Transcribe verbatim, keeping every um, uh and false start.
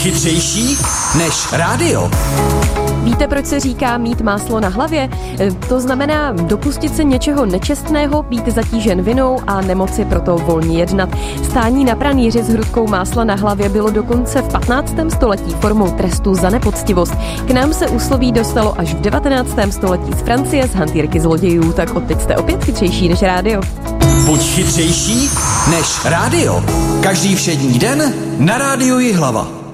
chytřejší než rádio. Víte, proč se říká mít máslo na hlavě? To znamená dopustit se něčeho nečestného, být zatížen vinou a nemoci proto volně jednat. Stání na pranýři s hrudkou másla na hlavě bylo dokonce v patnáctém století formou trestu za nepoctivost. K nám se úsloví dostalo až v devatenáctém století z Francie z hantýrky zlodějů, tak odteď jste opět chytřejší než rádio. Buď chytřejší než rádio. Každý všední den na Rádiu Jihlava.